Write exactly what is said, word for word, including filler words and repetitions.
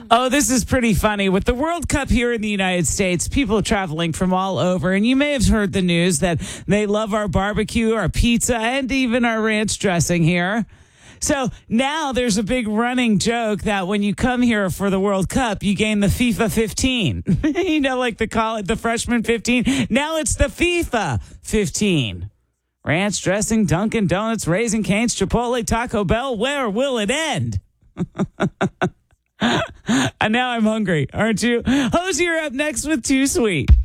Oh, this is pretty funny. With the World Cup here in the United States, people traveling from all over, and you may have heard the news that they love our barbecue, our pizza, and even our ranch dressing here. So now there's a big running joke that when you come here for the World Cup, you gain the FIFA fifteen. You know, like the college, the freshman fifteen. Now it's the FIFA fifteen. Ranch dressing, Dunkin' Donuts, Raising Cane's, Chipotle, Taco Bell. Where will it end? And now I'm hungry, aren't you? Hosier up next with Too Sweet.